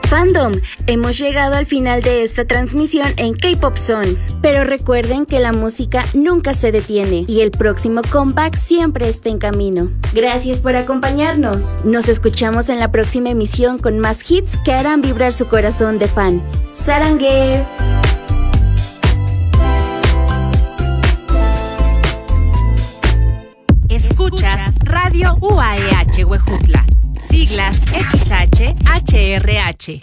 Fandom, hemos llegado al final de esta transmisión en K-Pop Zone, pero recuerden que la música nunca se detiene y el próximo comeback siempre está en camino. Gracias por acompañarnos. Nos escuchamos en la próxima emisión con más hits que harán vibrar su corazón de fan. ¡Sarangue! Escuchas Radio UAEH Huejutla, siglas XHHRH,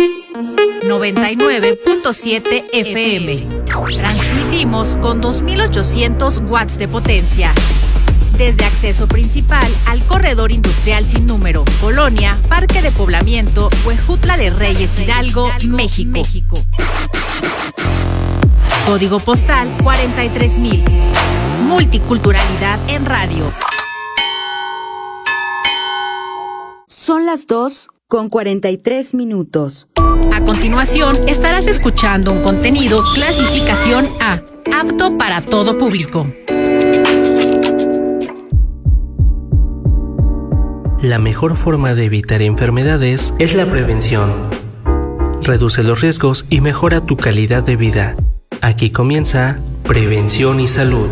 99.7 FM. Transmitimos con 2800 watts de potencia. Desde acceso principal al corredor industrial sin número, Colonia, Parque de Poblamiento, Huejutla de Reyes Hidalgo, México. Código postal 43000. Multiculturalidad en radio. Son las 2:43. A continuación, estarás escuchando un contenido clasificación A, apto para todo público. La mejor forma de evitar enfermedades es la prevención. Reduce los riesgos y mejora tu calidad de vida. Aquí comienza Prevención y Salud.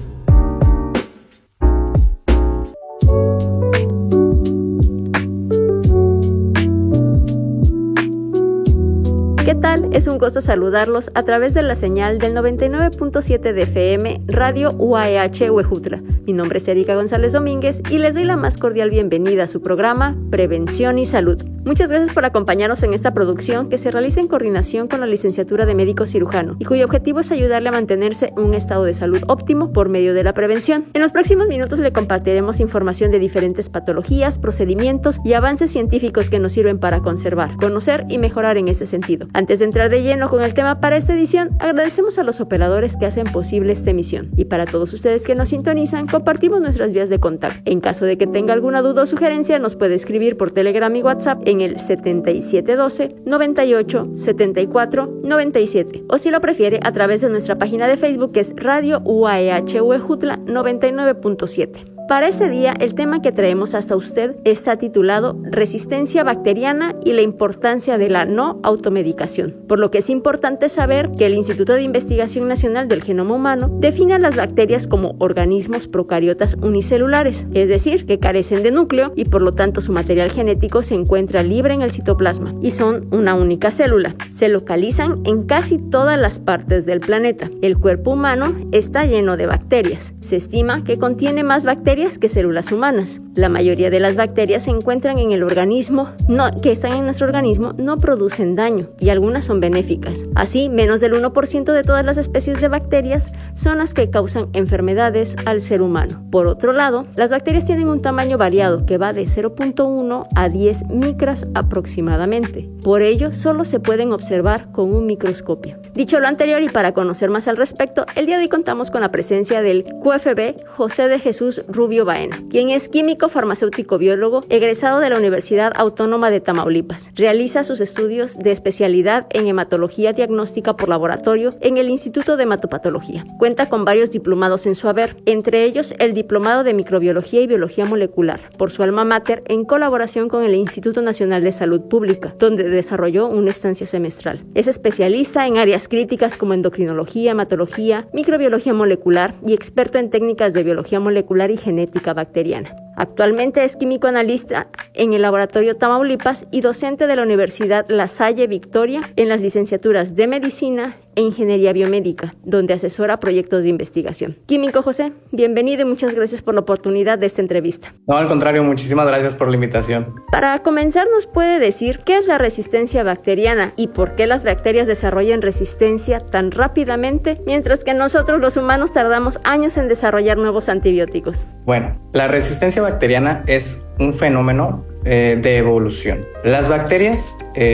¿Qué tal? Es un gusto saludarlos a través de la señal del 99.7 de FM Radio UAEH Huejutla. Mi nombre es Erika González Domínguez y les doy la más cordial bienvenida a su programa Prevención y Salud. Muchas gracias por acompañarnos en esta producción que se realiza en coordinación con la Licenciatura de Médico Cirujano y cuyo objetivo es ayudarle a mantenerse en un estado de salud óptimo por medio de la prevención. En los próximos minutos le compartiremos información de diferentes patologías, procedimientos y avances científicos que nos sirven para conservar, conocer y mejorar en este sentido. Antes de entrar de lleno con el tema para esta edición, agradecemos a los operadores que hacen posible esta emisión. Y para todos ustedes que nos sintonizan, compartimos nuestras vías de contacto. En caso de que tenga alguna duda o sugerencia, nos puede escribir por Telegram y WhatsApp en el 7712-98-74-97. O si lo prefiere, a través de nuestra página de Facebook, que es Radio UAEH Huejutla 99.7. Para este día, el tema que traemos hasta usted está titulado Resistencia bacteriana y la importancia de la no automedicación, por lo que es importante saber que el Instituto de Investigación Nacional del Genoma Humano define a las bacterias como organismos procariotas unicelulares, es decir, que carecen de núcleo y por lo tanto su material genético se encuentra libre en el citoplasma y son una única célula. Se localizan en casi todas las partes del planeta. El cuerpo humano está lleno de bacterias. Se estima que contiene más bacterias que células humanas. La mayoría de las bacterias se encuentran en el organismo, que están en nuestro organismo, no producen daño y algunas son benéficas. Así, menos del 1% de todas las especies de bacterias son las que causan enfermedades al ser humano. Por otro lado, las bacterias tienen un tamaño variado que va de 0.1 a 10 micras aproximadamente. Por ello, solo se pueden observar con un microscopio. Dicho lo anterior y para conocer más al respecto, el día de hoy contamos con la presencia del QFB José de Jesús Rubio Baena, quien es químico farmacéutico biólogo egresado de la Universidad Autónoma de Tamaulipas. Realiza sus estudios de especialidad en hematología diagnóstica por laboratorio en el Instituto de Hematopatología. Cuenta con varios diplomados en su haber, entre ellos el diplomado de microbiología y biología molecular por su alma mater en colaboración con el Instituto Nacional de Salud Pública, donde desarrolló una estancia semestral. Es especialista en áreas críticas como endocrinología, hematología, microbiología molecular y experto en técnicas de biología molecular y genética bacteriana. Actualmente es químico analista en el Laboratorio Tamaulipas y docente de la Universidad La Salle Victoria en las licenciaturas de Medicina e Ingeniería Biomédica, donde asesora proyectos de investigación. Químico José, bienvenido y muchas gracias por la oportunidad de esta entrevista. No, al contrario, muchísimas gracias por la invitación. Para comenzar, ¿nos puede decir qué es la resistencia bacteriana y por qué las bacterias desarrollan resistencia tan rápidamente, mientras que nosotros los humanos tardamos años en desarrollar nuevos antibióticos? Bueno, la resistencia bacteriana es un fenómeno de evolución. Las bacterias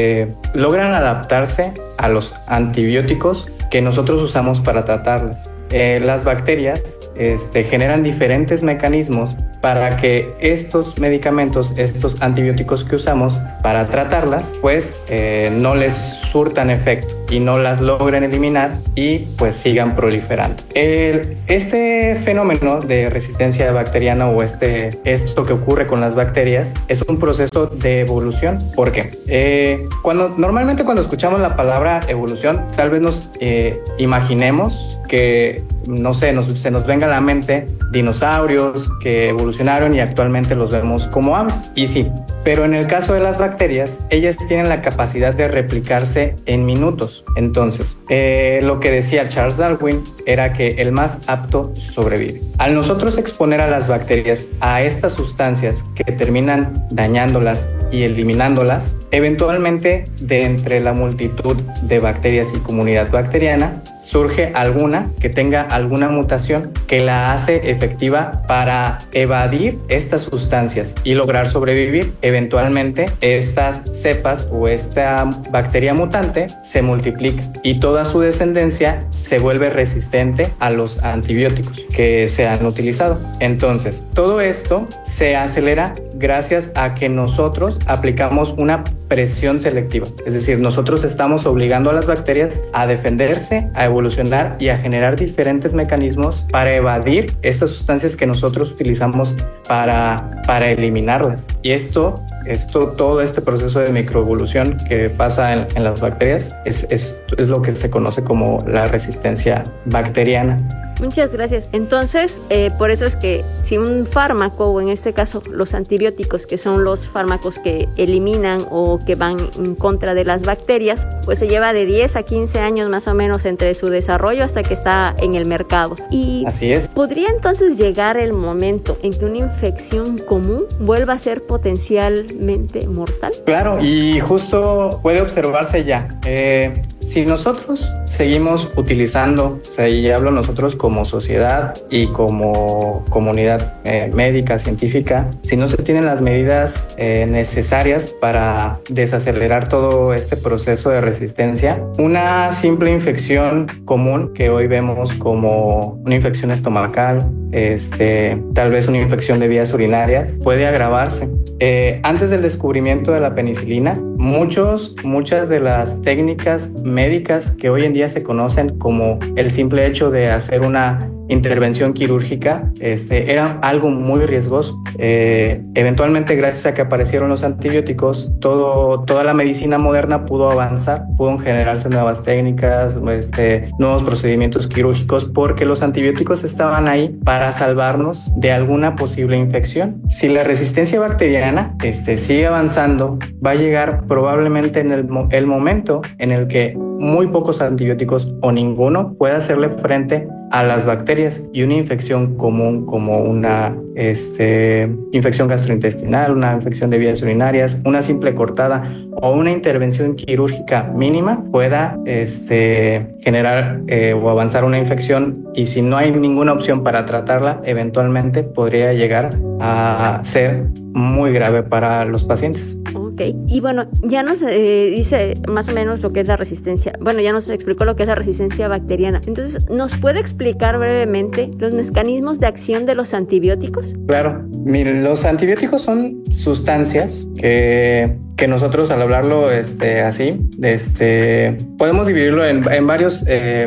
logran adaptarse a los antibióticos que nosotros usamos para tratarlas. Las bacterias generan diferentes mecanismos para que estos medicamentos, estos antibióticos que usamos para tratarlas, pues no les surtan efecto. y no las logren eliminar y pues sigan proliferando. Este fenómeno de resistencia bacteriana o esto que ocurre con las bacterias es un proceso de evolución. ¿Por qué? Normalmente cuando escuchamos la palabra evolución, tal vez nos imaginemos que, no sé, se nos venga a la mente dinosaurios que evolucionaron y actualmente los vemos como aves. Y sí, pero en el caso de las bacterias, ellas tienen la capacidad de replicarse en minutos. Entonces, lo que decía Charles Darwin era que el más apto sobrevive. Al nosotros exponer a las bacterias a estas sustancias que terminan dañándolas y eliminándolas, eventualmente de entre la multitud de bacterias y comunidad bacteriana, surge alguna que tenga alguna mutación que la hace efectiva para evadir estas sustancias y lograr sobrevivir. Eventualmente, estas cepas o esta bacteria mutante se multiplica y toda su descendencia se vuelve resistente a los antibióticos que se han utilizado. Entonces, todo esto se acelera gracias a que nosotros aplicamos una presión selectiva. Es decir, nosotros estamos obligando a las bacterias a defenderse, a evolucionar y a generar diferentes mecanismos para evadir estas sustancias que nosotros utilizamos para eliminarlas. Y todo este proceso de microevolución que pasa en las bacterias es lo que se conoce como la resistencia bacteriana. Muchas gracias. Entonces, por eso es que si un fármaco, o en este caso los antibióticos, que son los fármacos que eliminan o que van en contra de las bacterias, pues se lleva de 10 a 15 años más o menos entre su desarrollo hasta que está en el mercado. Y así es. ¿Podría entonces llegar el momento en que una infección común vuelva a ser potencialmente mortal? Claro, y justo puede observarse ya. Si nosotros seguimos utilizando, o sea, y hablo nosotros como sociedad y como comunidad médica, científica, si no se tienen las medidas necesarias para desacelerar todo este proceso de resistencia, una simple infección común que hoy vemos como una infección estomacal, tal vez una infección de vías urinarias, puede agravarse. Antes del descubrimiento de la penicilina, muchas de las técnicas médicas que hoy en día se conocen como el simple hecho de hacer una intervención quirúrgica, era algo muy riesgoso. Eventualmente, gracias a que aparecieron los antibióticos, toda la medicina moderna pudo avanzar, pudo generarse nuevas técnicas, nuevos procedimientos quirúrgicos, porque los antibióticos estaban ahí para salvarnos de alguna posible infección. Si la resistencia bacteriana sigue avanzando, va a llegar probablemente en el momento en el que muy pocos antibióticos o ninguno pueda hacerle frente a las bacterias, y una infección común como una infección gastrointestinal, una infección de vías urinarias, una simple cortada o una intervención quirúrgica mínima pueda generar o avanzar una infección, y si no hay ninguna opción para tratarla, eventualmente podría llegar a ser muy grave para los pacientes. Ok, y bueno, ya nos dice más o menos lo que es la resistencia. Bueno, ya nos explicó lo que es la resistencia bacteriana. Entonces, ¿nos puede explicar brevemente los mecanismos de acción de los antibióticos? Claro, miren, los antibióticos son sustancias que nosotros, al hablarlo así, podemos dividirlo en varios,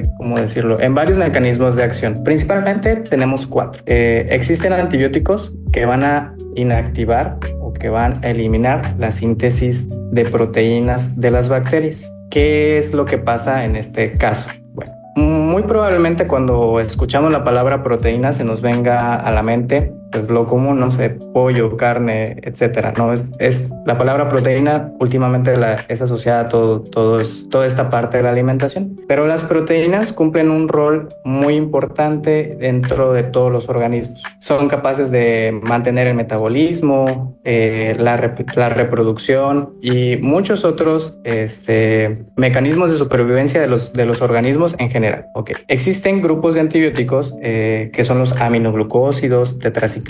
en varios mecanismos de acción. Principalmente tenemos 4. Existen antibióticos que van a inactivar o que van a eliminar la síntesis de proteínas de las bacterias. ¿Qué es lo que pasa en este caso? Bueno, muy probablemente cuando escuchamos la palabra proteína se nos venga a la mente pues lo común, no sé, pollo, carne, etcétera, ¿no? Es la palabra proteína últimamente es asociada a toda esta parte de la alimentación. Pero las proteínas cumplen un rol muy importante dentro de todos los organismos. Son capaces de mantener el metabolismo, la reproducción y muchos otros mecanismos de supervivencia de los organismos en general. Okay. Existen grupos de antibióticos que son los aminoglucósidos, tetraciclinas,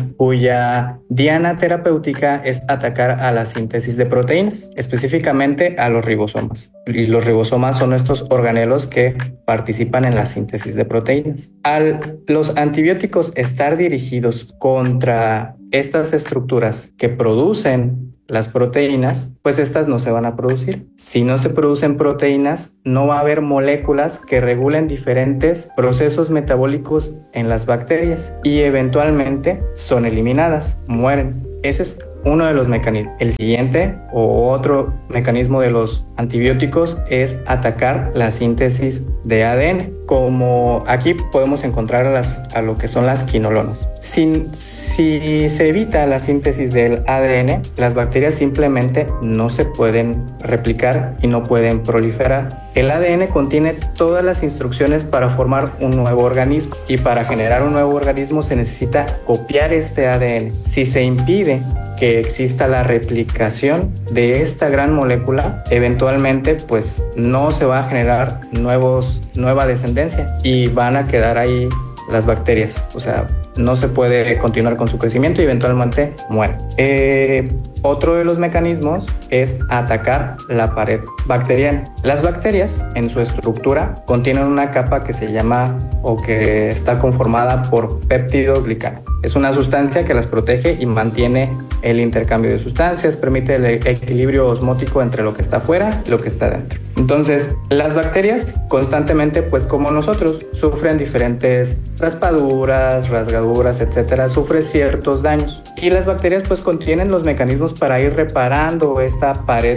cuya diana terapéutica es atacar a la síntesis de proteínas, específicamente a los ribosomas. Y los ribosomas son estos organelos que participan en la síntesis de proteínas. Al los antibióticos estar dirigidos contra estas estructuras que producen las proteínas, pues estas no se van a producir. Si no se producen proteínas, no va a haber moléculas que regulen diferentes procesos metabólicos en las bacterias y eventualmente son eliminadas, mueren. Ese es uno de los mecanismos. El siguiente o otro mecanismo de los antibióticos es atacar la síntesis de ADN, como aquí podemos encontrar a lo que son las quinolonas. Si se evita la síntesis del ADN, las bacterias simplemente no se pueden replicar y no pueden proliferar. El ADN contiene todas las instrucciones para formar un nuevo organismo, y para generar un nuevo organismo se necesita copiar este ADN. Si se impide que exista la replicación de esta gran molécula, eventualmente pues no se va a generar nueva descendencia y van a quedar ahí las bacterias. O sea, no se puede continuar con su crecimiento y eventualmente mueren. Otro de los mecanismos es atacar la pared bacteriana. Las bacterias en su estructura contienen una capa que se llama o que está conformada por peptidoglicano. Es una sustancia que las protege y mantiene el intercambio de sustancias, permite el equilibrio osmótico entre lo que está afuera y lo que está dentro. Entonces, las bacterias constantemente, pues como nosotros, sufren diferentes raspaduras, rasgaduras, etcétera, sufren ciertos daños. Y las bacterias pues contienen los mecanismos para ir reparando esta pared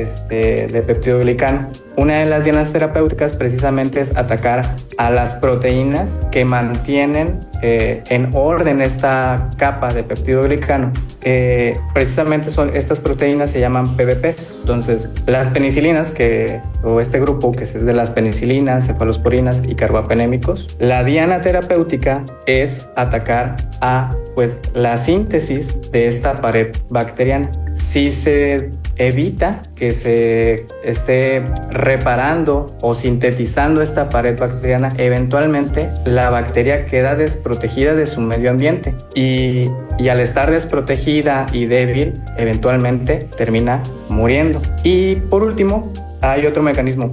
de peptidoglicano. Una de las dianas terapéuticas precisamente es atacar a las proteínas que mantienen en orden esta capa de peptidoglicano. Precisamente estas proteínas se llaman PBPs. Entonces, las penicilinas, o este grupo que es de las penicilinas, cefalosporinas y carbapenémicos, la diana terapéutica es atacar a la síntesis de esta pared bacteriana. Si se evita que se esté reparando o sintetizando esta pared bacteriana, eventualmente la bacteria queda desprotegida de su medio ambiente y al estar desprotegida y débil, eventualmente termina muriendo. Y por último, hay otro mecanismo.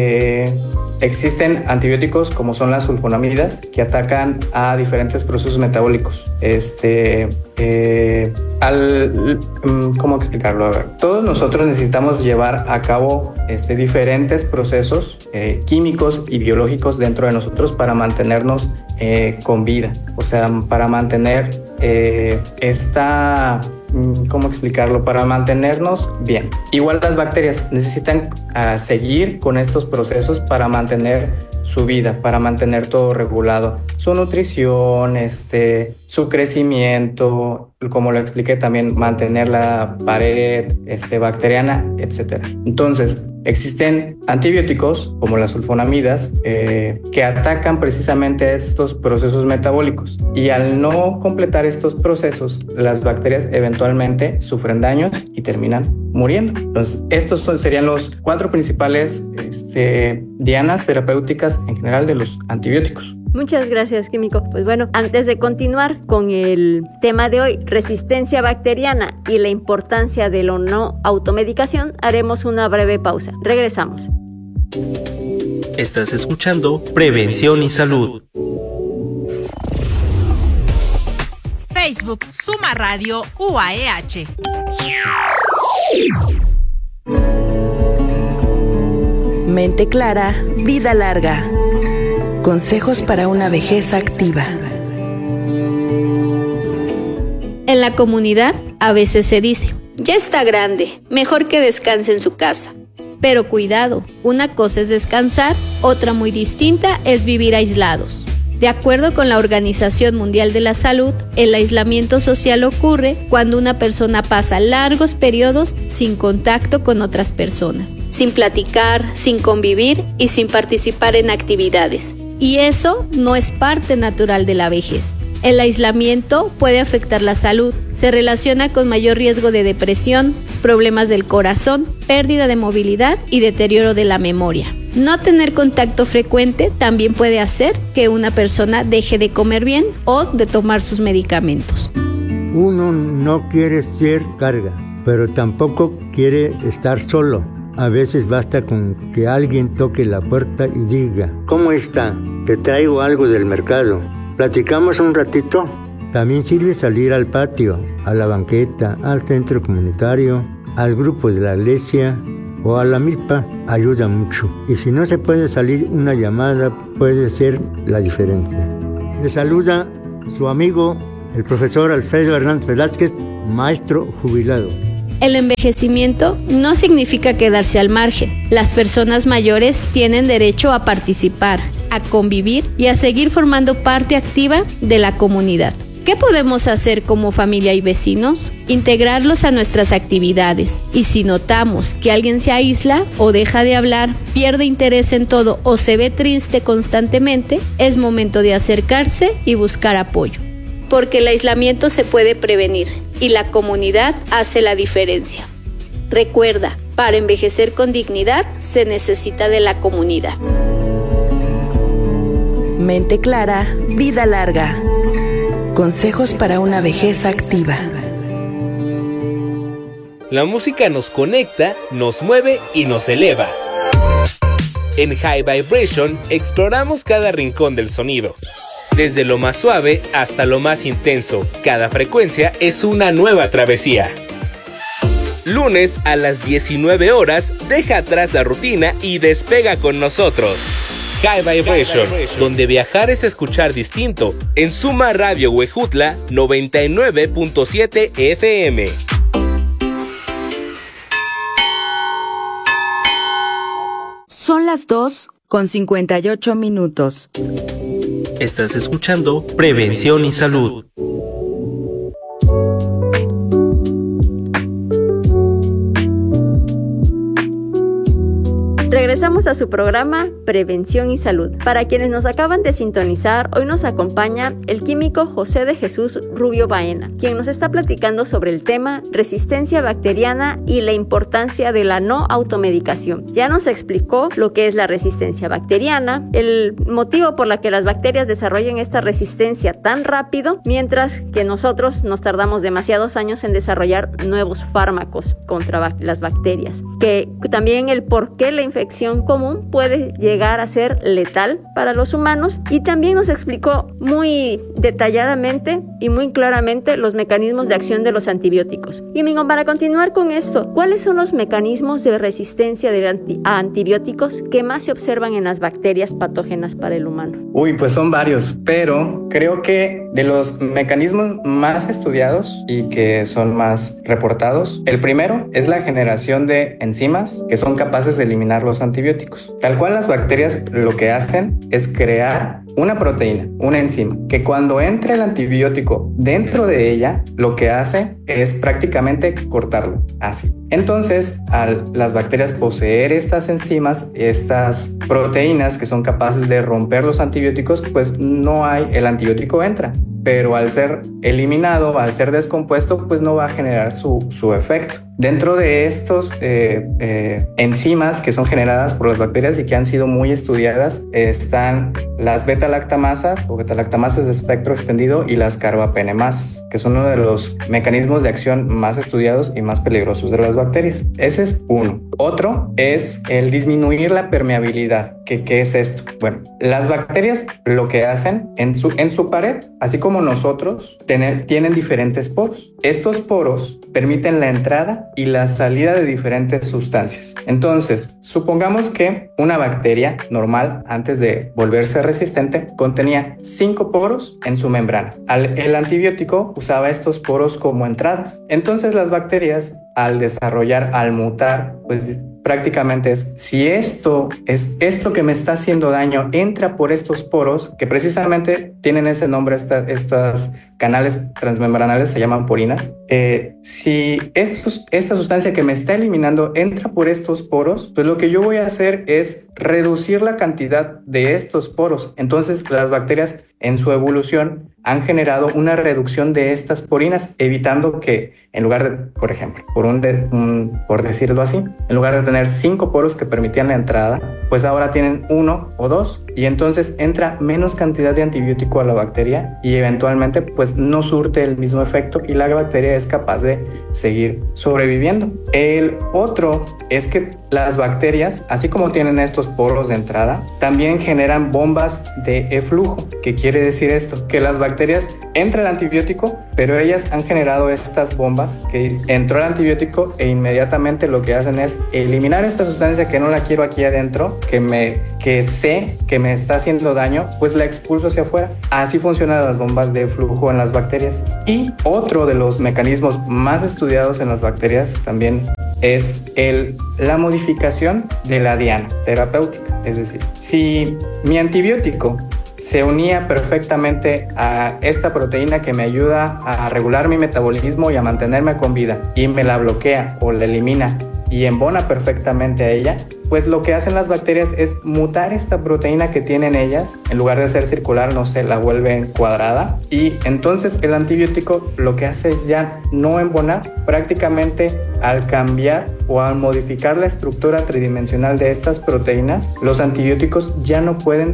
Existen antibióticos como son las sulfonamidas que atacan a diferentes procesos metabólicos. ¿Cómo explicarlo? A ver, todos nosotros necesitamos llevar a cabo diferentes procesos químicos y biológicos dentro de nosotros para mantenernos con vida. O sea, para mantener ¿cómo explicarlo? Para mantenernos bien. Igual las bacterias necesitan seguir con estos procesos para mantener su vida, para mantener todo regulado, su nutrición, su crecimiento, como lo expliqué también, mantener la pared bacteriana, etc. Entonces, existen antibióticos como las sulfonamidas que atacan precisamente estos procesos metabólicos, y al no completar estos procesos, las bacterias eventualmente sufren daños y terminan muriendo. Entonces, estos serían los 4 principales dianas terapéuticas en general de los antibióticos. Muchas gracias, Químico. Pues bueno, antes de continuar con el tema de hoy, resistencia bacteriana y la importancia de la no automedicación, haremos una breve pausa. Regresamos. Estás escuchando Prevención y Salud. Facebook Suma Radio UAEH. Mente clara, vida larga. Consejos para una vejez activa. En la comunidad a veces se dice, ya está grande, mejor que descanse en su casa. Pero cuidado, una cosa es descansar, otra muy distinta es vivir aislados. De acuerdo con la Organización Mundial de la Salud, el aislamiento social ocurre cuando una persona pasa largos periodos sin contacto con otras personas, sin platicar, sin convivir y sin participar en actividades. Y eso no es parte natural de la vejez. El aislamiento puede afectar la salud, se relaciona con mayor riesgo de depresión, problemas del corazón, pérdida de movilidad y deterioro de la memoria. No tener contacto frecuente también puede hacer que una persona deje de comer bien o de tomar sus medicamentos. Uno no quiere ser carga, pero tampoco quiere estar solo. A veces basta con que alguien toque la puerta y diga, ¿cómo está? Te traigo algo del mercado. ¿Platicamos un ratito? También sirve salir al patio, a la banqueta, al centro comunitario, al grupo de la iglesia o a la milpa. Ayuda mucho. Y si no se puede salir, una llamada puede ser la diferencia. Le saluda su amigo, el profesor Alfredo Hernández Velázquez, maestro jubilado. El envejecimiento no significa quedarse al margen. Las personas mayores tienen derecho a participar, a convivir y a seguir formando parte activa de la comunidad. ¿Qué podemos hacer como familia y vecinos? Integrarlos a nuestras actividades. Y si notamos que alguien se aísla o deja de hablar, pierde interés en todo o se ve triste constantemente, es momento de acercarse y buscar apoyo. Porque el aislamiento se puede prevenir y la comunidad hace la diferencia. Recuerda, para envejecer con dignidad se necesita de la comunidad. Mente clara, vida larga. Consejos para una vejez activa. La música nos conecta, nos mueve y nos eleva. En High Vibration exploramos cada rincón del sonido. Desde lo más suave hasta lo más intenso, cada frecuencia es una nueva travesía. Lunes a las 19 horas, deja atrás la rutina y despega con nosotros. High Vibration, donde viajar es escuchar distinto, en Suma Radio Huejutla 99.7 FM. Son las 2:58. Estás escuchando Prevención y Salud. Regresamos a su programa Prevención y Salud. Para quienes nos acaban de sintonizar, hoy nos acompaña el químico José de Jesús Rubio Baena, quien nos está platicando sobre el tema resistencia bacteriana y la importancia de la no automedicación. Ya nos explicó lo que es la resistencia bacteriana, el motivo por la que las bacterias desarrollan esta resistencia tan rápido, mientras que nosotros nos tardamos demasiados años en desarrollar nuevos fármacos contra las bacterias, que también el por qué la infección común puede llegar a ser letal para los humanos, y también nos explicó muy detalladamente y muy claramente los mecanismos de acción de los antibióticos. Y Mingo, para continuar con esto, ¿cuáles son los mecanismos de resistencia a antibióticos que más se observan en las bacterias patógenas para el humano? Pues son varios, pero creo que de los mecanismos más estudiados y que son más reportados, el primero es la generación de enzimas que son capaces de eliminar los antibióticos. Tal cual, las bacterias lo que hacen es crear una proteína, una enzima, que cuando entra el antibiótico dentro de ella, lo que hace es prácticamente cortarlo, así. Entonces, al las bacterias poseer estas enzimas, estas proteínas que son capaces de romper los antibióticos, pues el antibiótico entra. Pero al ser eliminado, al ser descompuesto, pues no va a generar su efecto. Dentro de estos enzimas que son generadas por las bacterias y que han sido muy estudiadas, están las beta-lactamasas o beta-lactamasas de espectro extendido y las carbapenemasas, que son uno de los mecanismos de acción más estudiados y más peligrosos de las bacterias. Ese es uno. Otro es el disminuir la permeabilidad. ¿Qué es esto? Bueno, las bacterias lo que hacen en su pared, así como nosotros, tienen diferentes poros. Estos poros permiten la entrada y la salida de diferentes sustancias. Entonces, supongamos que una bacteria normal, antes de volverse resistente, contenía 5 poros en su membrana. El antibiótico usaba estos poros como entradas. Entonces, las bacterias, al mutar, pues prácticamente si esto que me está haciendo daño entra por estos poros, que precisamente tienen ese nombre, estas canales transmembranales se llaman porinas. Si esta sustancia que me está eliminando entra por estos poros, pues lo que yo voy a hacer es reducir la cantidad de estos poros. Entonces, las bacterias en su evolución han generado una reducción de estas porinas, evitando que en lugar de, por ejemplo, por decirlo así, en lugar de tener 5 poros que permitían la entrada, pues ahora tienen 1 o 2, y entonces entra menos cantidad de antibiótico a la bacteria y eventualmente pues no surte el mismo efecto y la bacteria es capaz de seguir sobreviviendo. El otro es que las bacterias, así como tienen estos poros de entrada, también generan bombas de eflujo. ¿Qué quiere decir esto? Que las bacterias entra el antibiótico, pero ellas han generado estas bombas que entró el antibiótico e inmediatamente lo que hacen es eliminar esta sustancia que no la quiero aquí adentro, que sé que me está haciendo daño, pues la expulso hacia afuera. Así funcionan las bombas de flujo en las bacterias. Y otro de los mecanismos más estudiados en las bacterias también es la modificación de la diana terapéutica. Es decir, si mi antibiótico se unía perfectamente a esta proteína que me ayuda a regular mi metabolismo y a mantenerme con vida, y me la bloquea o la elimina y embona perfectamente a ella, pues lo que hacen las bacterias es mutar esta proteína que tienen ellas, en lugar de ser circular, no sé, la vuelven cuadrada, y entonces el antibiótico lo que hace es ya no embonar. Prácticamente al cambiar o al modificar la estructura tridimensional de estas proteínas, los antibióticos ya no pueden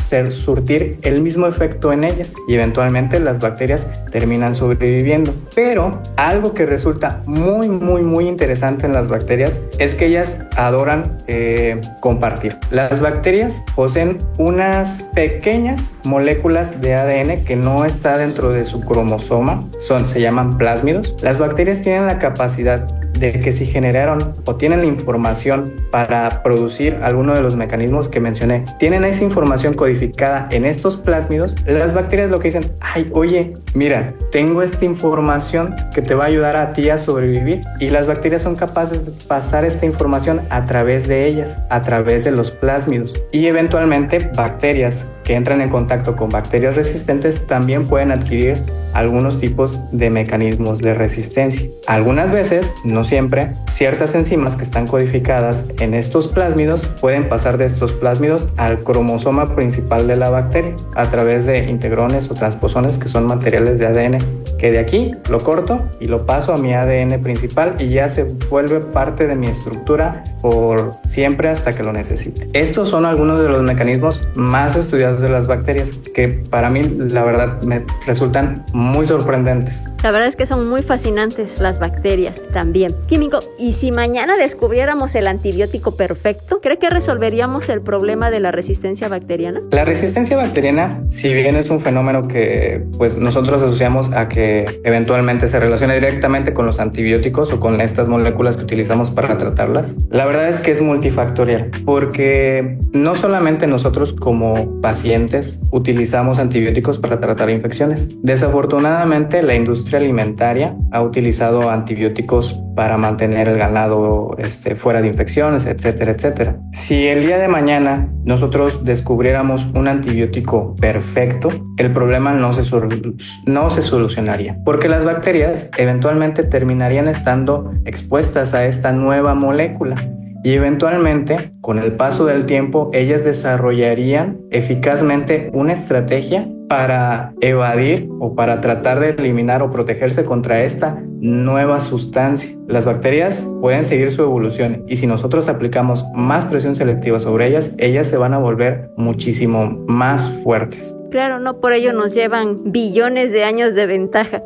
surtir el mismo efecto en ellas y eventualmente las bacterias terminan sobreviviendo. Pero algo que resulta muy interesante en las bacterias es que ellas adoran compartir. Las bacterias poseen unas pequeñas moléculas de ADN que no está dentro de su cromosoma, se llaman plásmidos. Las bacterias tienen la capacidad de que si generaron o tienen la información para producir alguno de los mecanismos que mencioné, tienen esa información codificada en estos plásmidos, las bacterias lo que dicen, ay, oye, mira, tengo esta información que te va a ayudar a ti a sobrevivir, y las bacterias son capaces de pasar esta información a través de ellas, a través de los plásmidos, y eventualmente bacterias que entran en contacto con bacterias resistentes también pueden adquirir algunos tipos de mecanismos de resistencia. Algunas veces, no siempre, ciertas enzimas que están codificadas en estos plásmidos pueden pasar de estos plásmidos al cromosoma principal de la bacteria a través de integrones o transposones, que son materiales de ADN, que de aquí lo corto y lo paso a mi ADN principal y ya se vuelve parte de mi estructura por siempre hasta que lo necesite. Estos son algunos de los mecanismos más estudiados de las bacterias, que para mí la verdad me resultan muy sorprendentes. La verdad es que son muy fascinantes las bacterias también. Químico, ¿y si mañana descubriéramos el antibiótico perfecto, cree que resolveríamos el problema de la resistencia bacteriana? La resistencia bacteriana, si bien es un fenómeno que pues nosotros asociamos a que eventualmente se relaciona directamente con los antibióticos o con estas moléculas que utilizamos para tratarlas, la verdad es que es multifactorial, porque no solamente nosotros como pacientes utilizamos antibióticos para tratar infecciones. Desafortunadamente, la industria alimentaria ha utilizado antibióticos para mantener el ganado fuera de infecciones, etcétera, etcétera. Si el día de mañana nosotros descubriéramos un antibiótico perfecto, el problema no se solucionaría, porque las bacterias eventualmente terminarían estando expuestas a esta nueva molécula. Y eventualmente, con el paso del tiempo, ellas desarrollarían eficazmente una estrategia para evadir o para tratar de eliminar o protegerse contra esta nueva sustancia. Las bacterias pueden seguir su evolución, y si nosotros aplicamos más presión selectiva sobre ellas, ellas se van a volver muchísimo más fuertes. Claro, no por ello nos llevan billones de años de ventaja,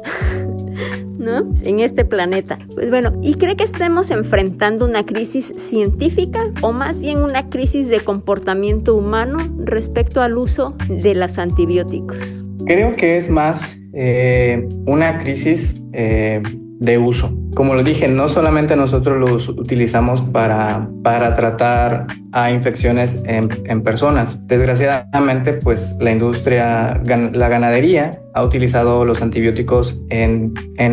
¿no? En este planeta. Pues bueno, ¿y cree que estemos enfrentando una crisis científica o más bien una crisis de comportamiento humano respecto al uso de los antibióticos? Creo que es más una crisis de uso. Como lo dije, no solamente nosotros los utilizamos para tratar a infecciones en personas. Desgraciadamente, pues la industria, la ganadería, ha utilizado los antibióticos en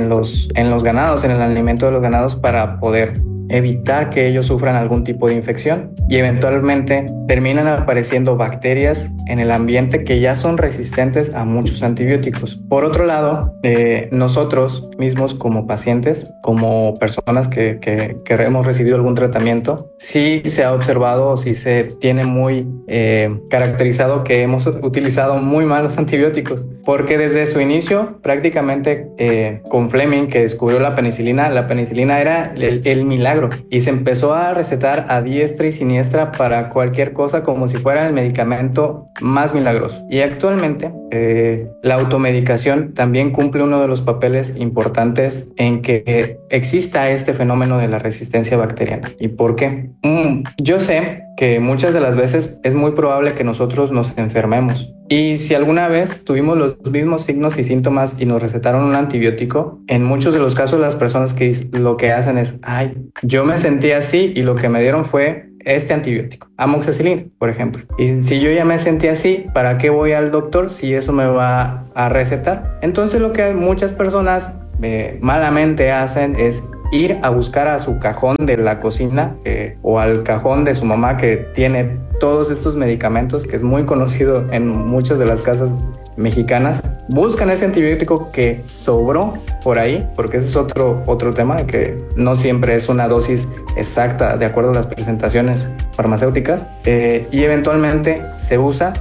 los ganados, en el alimento de los ganados, para poder evitar que ellos sufran algún tipo de infección, y eventualmente terminan apareciendo bacterias en el ambiente que ya son resistentes a muchos antibióticos. Por otro lado, nosotros mismos como pacientes, como personas que hemos recibido algún tratamiento, sí se ha observado, sí se tiene muy caracterizado que hemos utilizado muy mal los antibióticos, porque desde su inicio, prácticamente con Fleming, que descubrió la penicilina era el milagro cerebro y se empezó a recetar a diestra y siniestra para cualquier cosa como si fuera el medicamento más milagroso. Y actualmente la automedicación también cumple uno de los papeles importantes en que exista este fenómeno de la resistencia bacteriana. ¿Y por qué? Yo sé que muchas de las veces es muy probable que nosotros nos enfermemos. Y si alguna vez tuvimos los mismos signos y síntomas y nos recetaron un antibiótico, en muchos de los casos las personas que lo que hacen es, yo me sentí así y lo que me dieron fue este antibiótico, amoxicilina, por ejemplo. Y si yo ya me sentí así, ¿para qué voy al doctor si eso me va a recetar? Entonces lo que muchas personas malamente hacen es ir a buscar a su cajón de la cocina o al cajón de su mamá que tiene todos estos medicamentos, que es muy conocido en muchas de las casas mexicanas. Buscan ese antibiótico que sobró por ahí, porque ese es otro tema, de que no siempre es una dosis exacta de acuerdo a las presentaciones farmacéuticas, y eventualmente se usa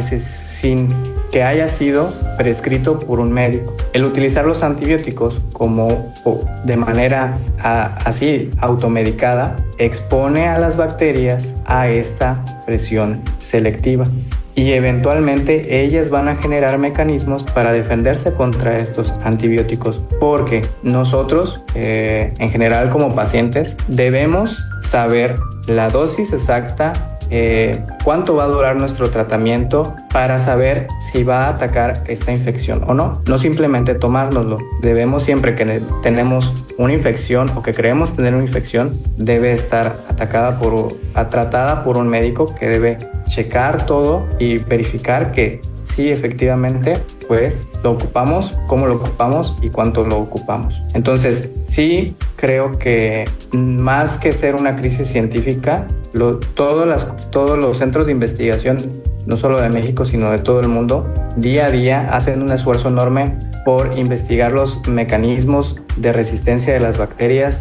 sin que haya sido prescrito por un médico. El utilizar los antibióticos de manera así automedicada expone a las bacterias a esta presión selectiva y eventualmente ellas van a generar mecanismos para defenderse contra estos antibióticos, porque nosotros en general como pacientes debemos saber la dosis exacta, cuánto va a durar nuestro tratamiento para saber si va a atacar esta infección o no. No simplemente tomárnoslo. Debemos, siempre que tenemos una infección o que creemos tener una infección, debe estar tratada por un médico que debe checar todo y verificar que sí, efectivamente, pues lo ocupamos, cómo lo ocupamos y cuánto lo ocupamos. Entonces, sí creo que más que ser una crisis científica, todos los centros de investigación, no solo de México, sino de todo el mundo, día a día hacen un esfuerzo enorme por investigar los mecanismos de resistencia de las bacterias,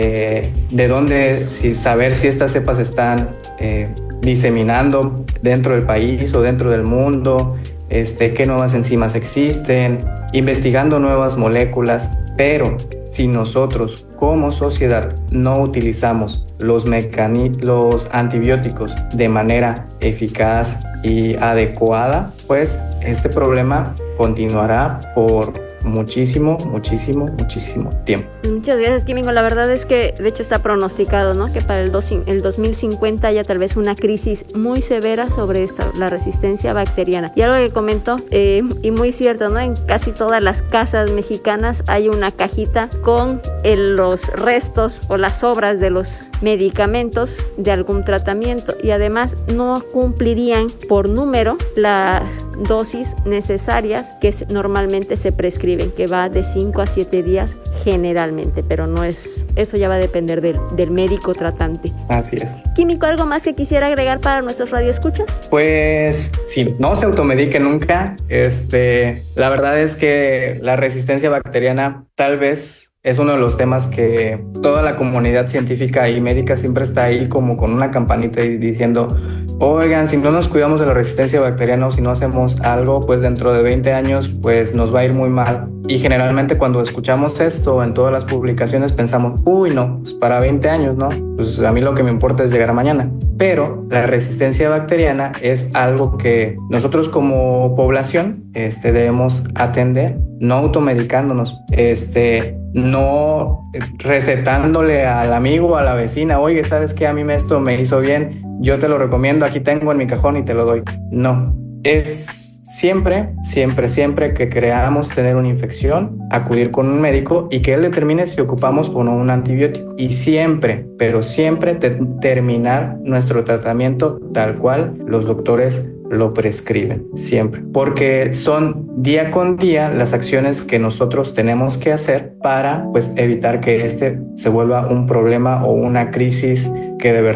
saber si estas cepas están diseminando dentro del país o dentro del mundo, qué nuevas enzimas existen, investigando nuevas moléculas. Pero si nosotros como sociedad no utilizamos los antibióticos de manera eficaz y adecuada, pues este problema continuará por muchísimo tiempo. Muchas gracias, Químico. La verdad es que de hecho está pronosticado, ¿no?, que para el 2050 haya tal vez una crisis muy severa sobre la resistencia bacteriana. Y algo que comentó, y muy cierto, ¿no?, en casi todas las casas mexicanas hay una cajita con los restos o las sobras de los medicamentos de algún tratamiento, y además no cumplirían por número las dosis necesarias que normalmente se prescriben, que va de 5 a 7 días generalmente, pero no es, eso ya va a depender del médico tratante. Así es. Químico, ¿algo más que quisiera agregar para nuestros radioescuchas? Pues sí, no se automedique nunca. La verdad es que la resistencia bacteriana tal vez es uno de los temas que toda la comunidad científica y médica siempre está ahí como con una campanita y diciendo: oigan, si no nos cuidamos de la resistencia bacteriana o si no hacemos algo, pues dentro de 20 años pues nos va a ir muy mal. Y generalmente cuando escuchamos esto en todas las publicaciones pensamos: uy, no, pues para 20 años, ¿no? Pues a mí lo que me importa es llegar a mañana. Pero la resistencia bacteriana es algo que nosotros como población debemos atender, no automedicándonos, no recetándole al amigo o a la vecina: oye, ¿sabes qué? A mí esto me hizo bien, yo te lo recomiendo, aquí tengo en mi cajón y te lo doy. No, es siempre que creamos tener una infección, acudir con un médico y que él determine si ocupamos o no un antibiótico. Y siempre, pero siempre terminar nuestro tratamiento tal cual los doctores lo prescriben, siempre, porque son día con día las acciones que nosotros tenemos que hacer para pues evitar que se vuelva un problema o una crisis que de verdad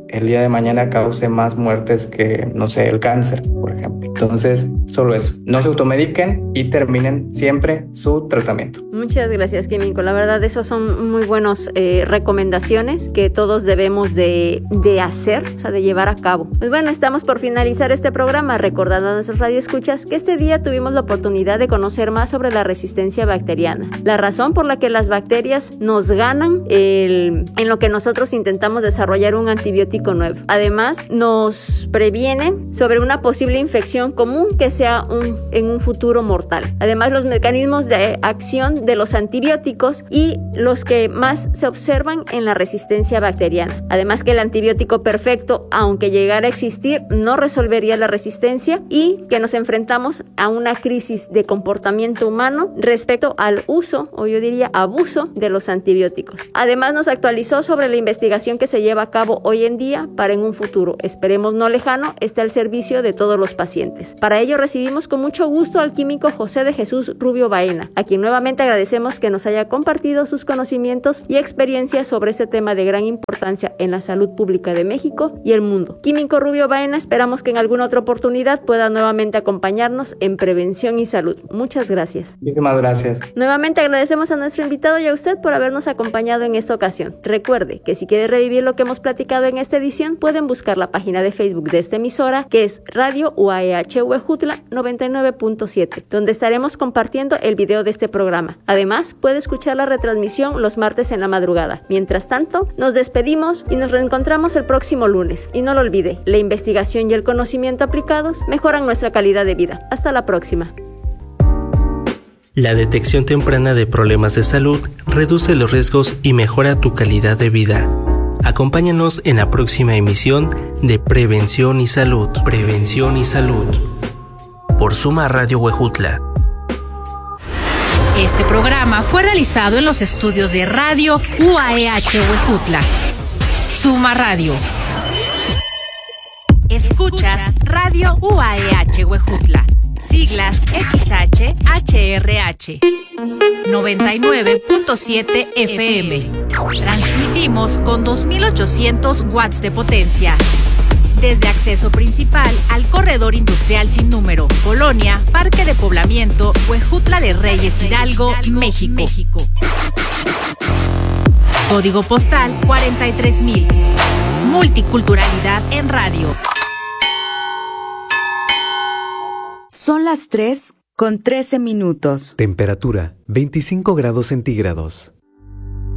el día de mañana cause más muertes que, no sé, el cáncer, por ejemplo. Entonces, solo eso. No se automediquen y terminen siempre su tratamiento. Muchas gracias, Químico. La verdad, esos son muy buenas recomendaciones que todos debemos de hacer, o sea, de llevar a cabo. Pues bueno, estamos por finalizar este programa, recordando a nuestros radioescuchas que este día tuvimos la oportunidad de conocer más sobre la resistencia bacteriana, la razón por la que las bacterias nos ganan en lo que nosotros intentamos desarrollar un antibiótico nuevo. Además, nos previene sobre una posible infección común que sea en un futuro mortal. Además, los mecanismos de acción de los antibióticos y los que más se observan en la resistencia bacteriana. Además, que el antibiótico perfecto, aunque llegara a existir, no resolvería la resistencia y que nos enfrentamos a una crisis de comportamiento humano respecto al uso, o yo diría abuso, de los antibióticos. Además, nos actualizó sobre la investigación que se lleva a cabo hoy en día para en un futuro, esperemos no lejano, esté al servicio de todos los pacientes. Para ello recibimos con mucho gusto al químico José de Jesús Rubio Baena, a quien nuevamente agradecemos que nos haya compartido sus conocimientos y experiencias sobre este tema de gran importancia en la salud pública de México y el mundo. Químico Rubio Baena, esperamos que en alguna otra oportunidad pueda nuevamente acompañarnos en prevención y salud. Muchas gracias. Muchísimas gracias. Nuevamente agradecemos a nuestro invitado y a usted por habernos acompañado en esta ocasión. Recuerde que si quiere revivir lo que hemos platicado en esta edición, pueden buscar la página de Facebook de esta emisora, que es Radio UAEH Huejutla 99.7, donde estaremos compartiendo el video de este programa. Además, puede escuchar la retransmisión los martes en la madrugada. Mientras tanto, nos despedimos y nos reencontramos el próximo lunes. Y no lo olvide, la investigación y el conocimiento aplicados mejoran nuestra calidad de vida. Hasta la próxima. La detección temprana de problemas de salud reduce los riesgos y mejora tu calidad de vida. Acompáñanos en la próxima emisión de Prevención y Salud. Prevención y Salud. Por Suma Radio Huejutla. Este programa fue realizado en los estudios de Radio UAEH Huejutla. Suma Radio. Escuchas Radio UAEH Huejutla. Siglas XH-HRH 99.7 FM. Transmitimos con 2800 watts de potencia. Desde acceso principal al corredor industrial sin número, Colonia, Parque de Poblamiento, Huejutla de Reyes Hidalgo, México. Código postal 43000. Multiculturalidad en radio. Son las 3:13. Temperatura 25 grados centígrados.